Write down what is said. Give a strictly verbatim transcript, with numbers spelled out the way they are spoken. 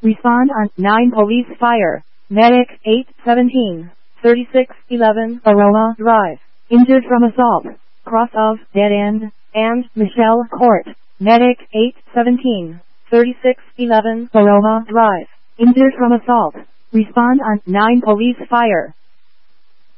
Respond on nine Police Fire. Medic eight seventeen, thirty-six eleven Aroma Drive. Injured from assault. Cross of Dead End and Michelle Court. Medic eight seventeen, thirty-six eleven Aroma Drive. Injured from assault. Respond on nine Police Fire.